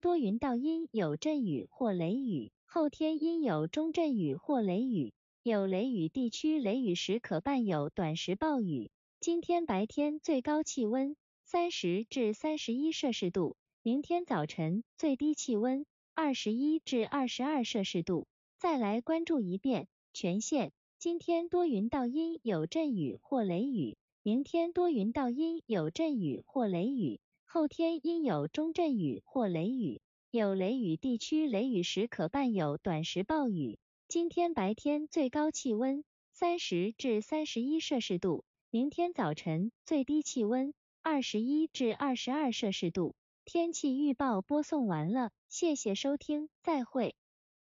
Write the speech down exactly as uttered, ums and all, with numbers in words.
多云到阴有阵雨或雷雨，后天阴有中阵雨或雷雨，有雷雨地区雷雨时可伴有短时暴雨。今天白天最高气温三十至三十一摄氏度，明天早晨最低气温二十一至二十二摄氏度。再来关注一遍全县，今天多云到阴有阵雨或雷雨，明天多云到阴有阵雨或雷雨，后天阴有中阵雨或雷雨，有雷雨地区雷雨时可伴有短时暴雨。今天白天最高气温三十至三十一摄氏度，明天早晨最低气温二十一至二十二摄氏度。天气预报播送完了，谢谢收听，再会。